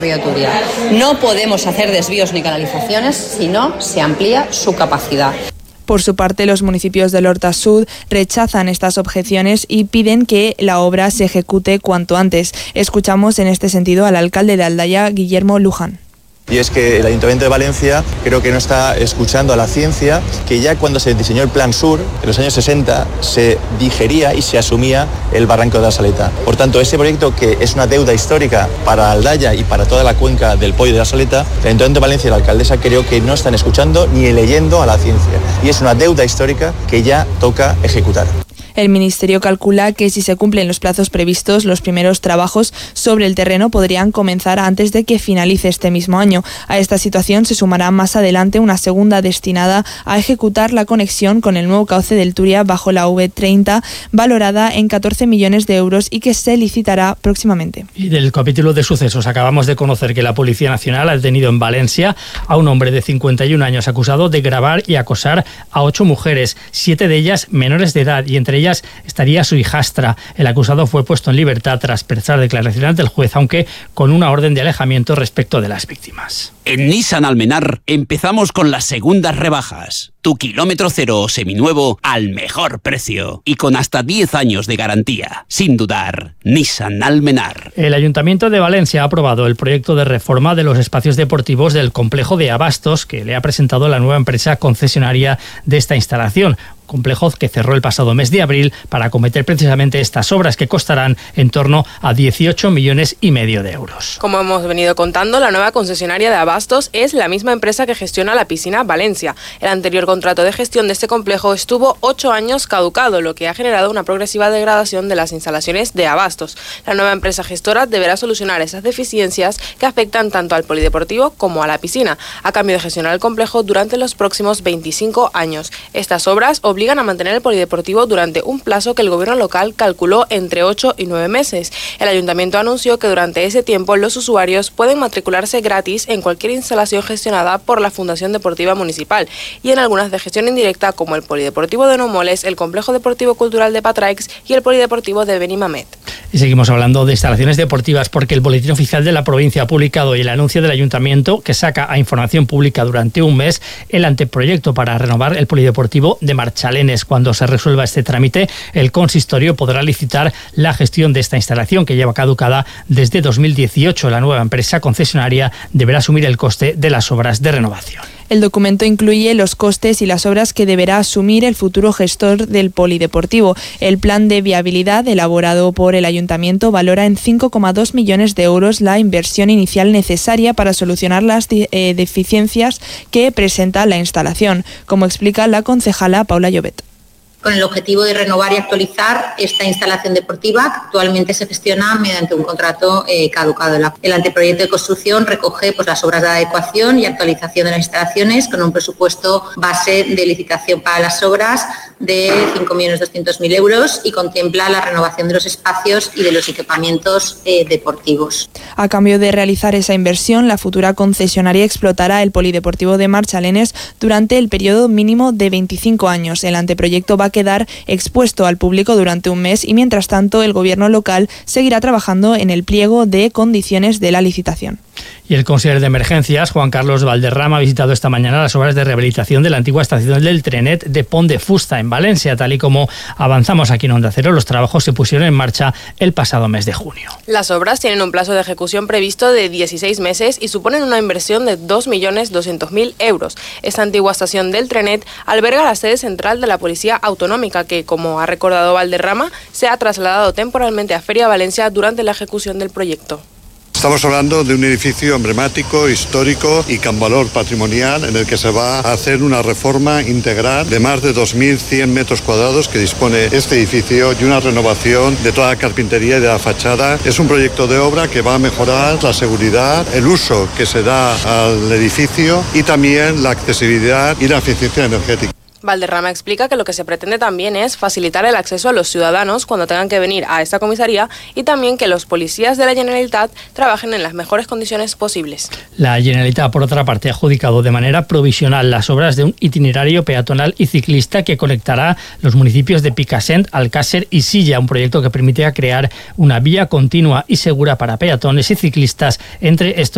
No podemos hacer desvíos ni canalizaciones si no se amplía su capacidad. Por su parte, los municipios del Horta Sud rechazan estas objeciones y piden que la obra se ejecute cuanto antes. Escuchamos en este sentido al alcalde de Aldaya, Guillermo Luján. Y es que el Ayuntamiento de Valencia creo que no está escuchando a la ciencia, que ya cuando se diseñó el Plan Sur, en los años 60, se digería y se asumía el barranco de la Saleta. Por tanto, ese proyecto, que es una deuda histórica para Aldaya y para toda la cuenca del Poyo de la Saleta, el Ayuntamiento de Valencia y la alcaldesa creo que no están escuchando ni leyendo a la ciencia. Y es una deuda histórica que ya toca ejecutar. El Ministerio calcula que si se cumplen los plazos previstos, los primeros trabajos sobre el terreno podrían comenzar antes de que finalice este mismo año. A esta situación se sumará más adelante una segunda destinada a ejecutar la conexión con el nuevo cauce del Turia bajo la V30, valorada en 14 millones de euros y que se licitará próximamente. Y del capítulo de sucesos acabamos de conocer que la Policía Nacional ha detenido en Valencia a un hombre de 51 años acusado de grabar y acosar a 8 mujeres, 7 de ellas menores de edad, y entre ellas estaría su hijastra. El acusado fue puesto en libertad tras prestar declaraciones del juez, aunque con una orden de alejamiento respecto de las víctimas. En Nissan Almenar empezamos con las segundas rebajas. Tu kilómetro cero o seminuevo al mejor precio y con hasta 10 años de garantía. Sin dudar, Nissan Almenar. El Ayuntamiento de Valencia ha aprobado el proyecto de reforma de los espacios deportivos del complejo de Abastos, que le ha presentado la nueva empresa concesionaria de esta instalación. Complejo que cerró el pasado mes de abril para acometer precisamente estas obras, que costarán en torno a 18,5 millones de euros. Como hemos venido contando, la nueva concesionaria de Abastos es la misma empresa que gestiona la piscina Valencia. El anterior contrato de gestión de este complejo estuvo 8 años caducado, lo que ha generado una progresiva degradación de las instalaciones de Abastos. La nueva empresa gestora deberá solucionar esas deficiencias que afectan tanto al polideportivo como a la piscina, a cambio de gestionar el complejo durante los próximos 25 años. Estas obras obligan a mantener el polideportivo durante un plazo que el gobierno local calculó entre 8 y 9 meses. El ayuntamiento anunció que durante ese tiempo los usuarios pueden matricularse gratis en cualquier instalación gestionada por la Fundación Deportiva Municipal y en algunas de gestión indirecta, como el polideportivo de Nomoles, el complejo deportivo cultural de Patraix y el polideportivo de Benimamet. Y seguimos hablando de instalaciones deportivas, porque el Boletín Oficial de la Provincia ha publicado el anuncio del Ayuntamiento, que saca a información pública durante un mes el anteproyecto para renovar el polideportivo de Marchalenes. Cuando se resuelva este trámite, el consistorio podrá licitar la gestión de esta instalación, que lleva caducada desde 2018. La nueva empresa concesionaria deberá asumir el coste de las obras de renovación. El documento incluye los costes y las obras que deberá asumir el futuro gestor del polideportivo. El plan de viabilidad elaborado por el Ayuntamiento valora en 5,2 millones de euros la inversión inicial necesaria para solucionar las deficiencias que presenta la instalación, como explica la concejala Paula Llobet. Con el objetivo de renovar y actualizar esta instalación deportiva, que actualmente se gestiona mediante un contrato caducado. El anteproyecto de construcción recoge las obras de adecuación y actualización de las instalaciones, con un presupuesto base de licitación para las obras de 5.200.000 euros, y contempla la renovación de los espacios y de los equipamientos deportivos. A cambio de realizar esa inversión, la futura concesionaria explotará el polideportivo de Marchalenes durante el periodo mínimo de 25 años. El anteproyecto va a quedar expuesto al público durante un mes y, mientras tanto, el gobierno local seguirá trabajando en el pliego de condiciones de la licitación. Y el consejero de Emergencias, Juan Carlos Valderrama, ha visitado esta mañana las obras de rehabilitación de la antigua estación del Trenet de Pont de Fusta, en Valencia. Tal y como avanzamos aquí en Onda Cero, los trabajos se pusieron en marcha el pasado mes de junio. Las obras tienen un plazo de ejecución previsto de 16 meses y suponen una inversión de 2.200.000 euros. Esta antigua estación del Trenet alberga la sede central de la Policía Autonómica, que, como ha recordado Valderrama, se ha trasladado temporalmente a Feria Valencia durante la ejecución del proyecto. Estamos hablando de un edificio emblemático, histórico y con valor patrimonial, en el que se va a hacer una reforma integral de más de 2.100 metros cuadrados que dispone este edificio, y una renovación de toda la carpintería y de la fachada. Es un proyecto de obra que va a mejorar la seguridad, el uso que se da al edificio y también la accesibilidad y la eficiencia energética. Valderrama explica que lo que se pretende también es facilitar el acceso a los ciudadanos cuando tengan que venir a esta comisaría, y también que los policías de la Generalitat trabajen en las mejores condiciones posibles. La Generalitat, por otra parte, ha adjudicado de manera provisional las obras de un itinerario peatonal y ciclista que conectará los municipios de Picassent, Alcácer y Silla, un proyecto que permite crear una vía continua y segura para peatones y ciclistas entre estos